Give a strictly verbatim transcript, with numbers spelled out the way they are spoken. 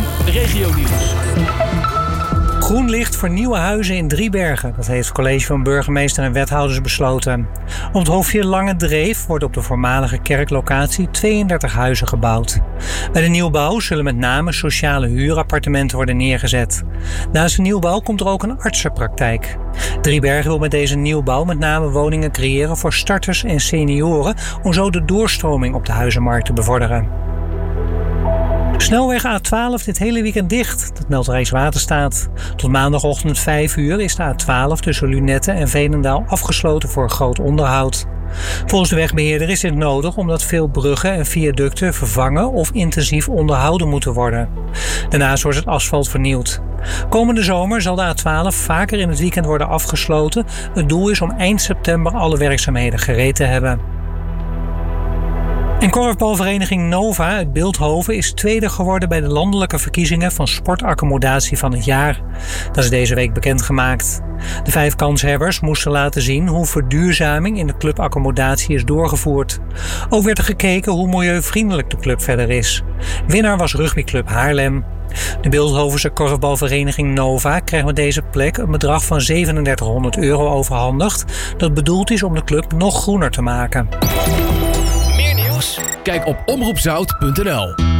Regionieuws. Groen licht voor nieuwe huizen in Driebergen. Dat heeft het college van burgemeester en wethouders besloten. Op het hoofdje Lange Dreef worden op de voormalige kerklocatie tweeëndertig huizen gebouwd. Bij de nieuwbouw zullen met name sociale huurappartementen worden neergezet. Naast de nieuwbouw komt er ook een artsenpraktijk. Driebergen wil met deze nieuwbouw met name woningen creëren voor starters en senioren om zo de doorstroming op de huizenmarkt te bevorderen. Snelweg A twaalf dit hele weekend dicht, dat meldt Rijkswaterstaat. Tot maandagochtend vijf uur is de A twaalf tussen Lunetten en Veenendaal afgesloten voor groot onderhoud. Volgens de wegbeheerder is dit nodig omdat veel bruggen en viaducten vervangen of intensief onderhouden moeten worden. Daarnaast wordt het asfalt vernieuwd. Komende zomer zal de A twaalf vaker in het weekend worden afgesloten. Het doel is om eind september alle werkzaamheden gereed te hebben. En korfbalvereniging Nova uit Bilthoven is tweede geworden bij de landelijke verkiezingen van sportaccommodatie van het jaar. Dat is deze week bekendgemaakt. De vijf kanshebbers moesten laten zien hoe verduurzaming in de clubaccommodatie is doorgevoerd. Ook werd er gekeken hoe milieuvriendelijk de club verder is. Winnaar was rugbyclub Haarlem. De Bilthovense korfbalvereniging Nova krijgt met deze plek een bedrag van zevenendertighonderd euro overhandigd. Dat bedoeld is om de club nog groener te maken. Kijk op omroep zout punt n l.